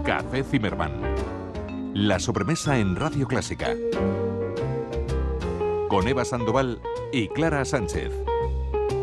Café Zimmermann. La sobremesa en Radio Clásica. Con Eva Sandoval y Clara Sánchez.